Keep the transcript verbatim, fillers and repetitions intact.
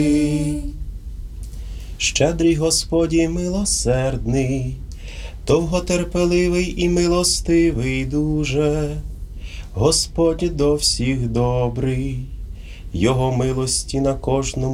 Щедрий Господі милосердний, довготерпеливий і милостивий дуже, Господь до всіх добрий, Його милості на кожному